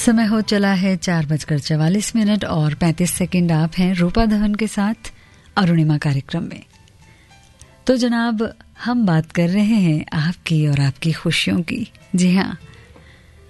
समय हो चला है 4:44 और 35 सेकंड। आप हैं रूपा धवन के साथ अरुणिमा कार्यक्रम में। तो जनाब, हम बात कर रहे हैं आपकी और आपकी खुशियों की। जी हाँ,